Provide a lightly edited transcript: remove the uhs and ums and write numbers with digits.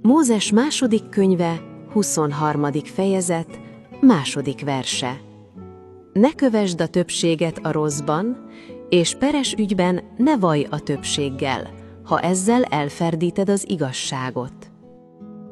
Mózes második könyve, 23. fejezet, második verse. Ne kövesd a többséget a rosszban, és peres ügyben ne vallj a többséggel, ha ezzel elferdíted az igazságot.